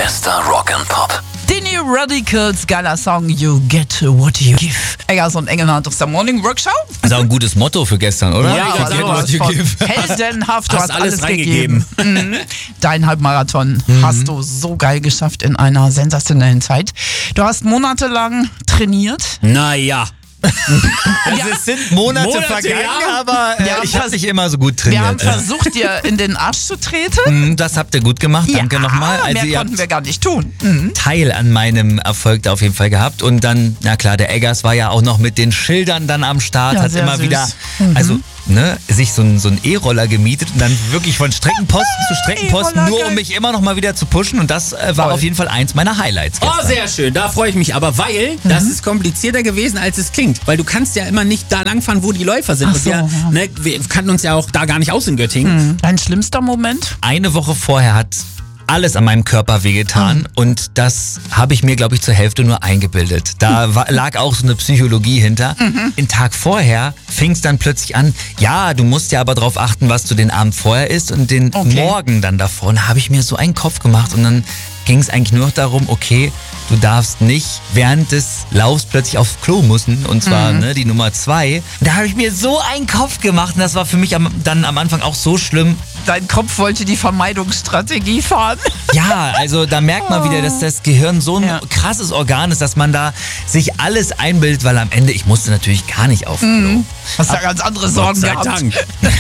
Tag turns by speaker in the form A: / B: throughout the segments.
A: Bester Rock and Pop.
B: Die New Radicals, geiler Song, You Get What You Give. Eggers und Engelhardt aus der Morning Workshop.
C: Das ist auch ein gutes Motto für gestern, oder?
B: Ja,
C: You get what you give.
B: heldenhaft, du
C: Hast
B: hast
C: alles
B: alles gegeben. Dein Halbmarathon hast du so geil geschafft in einer sensationellen Zeit. Du hast monatelang trainiert.
C: Naja. Also es sind Monate vergangen,
B: ja.
C: aber ich habe nicht immer so gut
B: Wir haben
C: trainiert.
B: versucht, dir in den Arsch zu treten.
C: Das habt ihr gut gemacht, danke nochmal. Also
B: Mehr
C: ihr
B: konnten
C: habt
B: wir gar nicht tun.
C: Teil an meinem Erfolg da auf jeden Fall gehabt. Und dann, na klar, der Eggers war ja auch noch mit den Schildern dann am Start,
B: Ja,
C: hat
B: sehr
C: immer
B: süß.
C: wieder, also sich so ein E-Roller gemietet und dann wirklich von Streckenposten zu Streckenposten,
B: E-Roller,
C: nur
B: geil.
C: um mich immer noch mal wieder zu pushen. Und das war
B: Toll.
C: auf jeden Fall eins meiner Highlights
D: Oh,
C: gestern.
D: sehr schön. Da freue ich mich. Aber weil, das ist komplizierter gewesen, als es klingt. Weil du kannst ja immer nicht da langfahren, wo die Läufer sind.
B: Ach
D: Und
B: so, ja.
D: wir kannten uns ja auch da gar nicht aus in Göttingen.
B: Dein schlimmster Moment?
C: Eine Woche vorher hat alles an meinem Körper wehgetan und das habe ich mir, glaube ich, zur Hälfte nur eingebildet. Da lag auch so eine Psychologie hinter. Den Tag vorher fing es dann plötzlich an, ja, du musst ja aber darauf achten, was du den Abend vorher isst und den Morgen dann davor. Und da habe ich mir so einen Kopf gemacht und dann ging es eigentlich nur noch darum, okay, du darfst nicht während des Laufs plötzlich aufs Klo müssen und zwar die Nummer 2. Da habe ich mir so einen Kopf gemacht und das war für mich dann am Anfang auch so schlimm.
B: Dein Kopf wollte die Vermeidungsstrategie fahren.
C: Ja, also da merkt man wieder, dass das Gehirn so ein
B: Ja.
C: krasses Organ ist, dass man da sich alles einbildet, weil am Ende, ich musste natürlich gar nicht auf Klo.
B: Hast ja ganz andere Sorgen
D: Sei
B: gehabt.
D: Dank.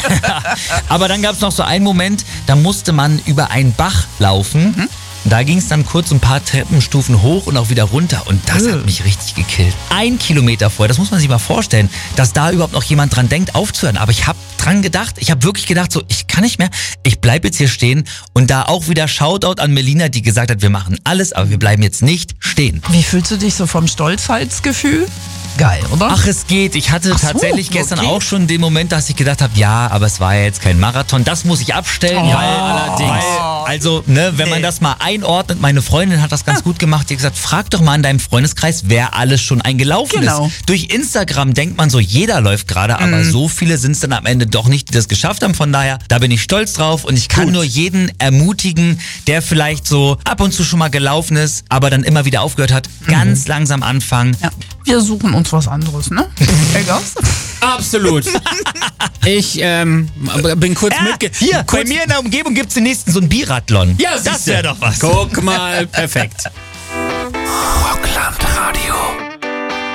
C: Aber dann gab es noch so einen Moment, da musste man über einen Bach laufen. Da ging es dann kurz ein paar Treppenstufen hoch und auch wieder runter. Und das hat mich richtig gekillt. 1 Kilometer vorher, das muss man sich mal vorstellen, dass da überhaupt noch jemand dran denkt, aufzuhören. Aber ich habe dran gedacht, ich habe wirklich gedacht, so, ich kann nicht mehr, ich bleibe jetzt hier stehen. Und da auch wieder Shoutout an Melina, die gesagt hat, wir machen alles, aber wir bleiben jetzt nicht stehen.
B: Wie fühlst du dich so vom Stolzheitsgefühl? Geil, oder?
C: Ach, es geht. Ich hatte
B: Ach so,
C: tatsächlich gestern
B: okay.
C: auch schon den Moment, dass ich gedacht habe, ja, aber es war ja jetzt kein Marathon. Das muss ich abstellen. Also, wenn man das mal einordnet, meine Freundin hat das ganz gut gemacht. Die hat gesagt, frag doch mal in deinem Freundeskreis, wer alles schon eingelaufen
B: Genau.
C: ist. Durch Instagram denkt man so, jeder läuft gerade, aber so viele sind es dann am Ende doch nicht, die das geschafft haben. Von daher, da bin ich stolz drauf und ich kann nur jeden ermutigen, der vielleicht so ab und zu schon mal gelaufen ist, aber dann immer wieder aufgehört hat, ganz langsam anfangen.
B: Ja. Wir suchen uns was anderes, ne? Eggers?
D: Absolut. Ich bin kurz
C: Hier, bei mir in der Umgebung gibt es den nächsten so einen Biathlon.
D: Ja,
C: das wäre doch was.
D: Guck mal, perfekt.
A: Rockland.